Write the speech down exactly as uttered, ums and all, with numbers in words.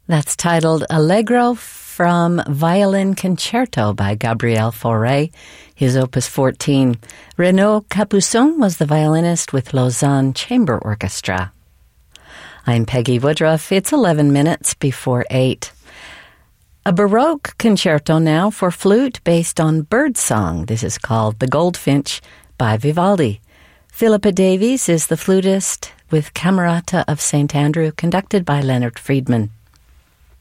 That's titled Allegro from Violin Concerto by Gabriel Fauré, his Opus fourteen. Renaud Capuçon was the violinist with Lausanne Chamber Orchestra. I'm Peggy Woodruff. It's eleven minutes before eight. A Baroque concerto now for flute based on birdsong. This is called The Goldfinch by Vivaldi. Philippa Davies is the flutist with Camerata of Saint Andrew, conducted by Leonard Friedman.